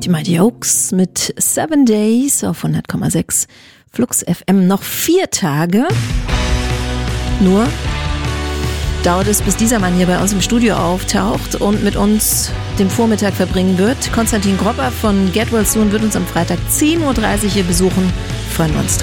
Die Mighty Oaks mit 7 Days auf 100,6 Flux FM. Noch 4 Tage. Nur dauert es, bis dieser Mann hier bei uns im Studio auftaucht und mit uns den Vormittag verbringen wird. Konstantin Gropper von Get Well Soon wird uns am Freitag 10.30 Uhr hier besuchen. Freuen wir uns drauf.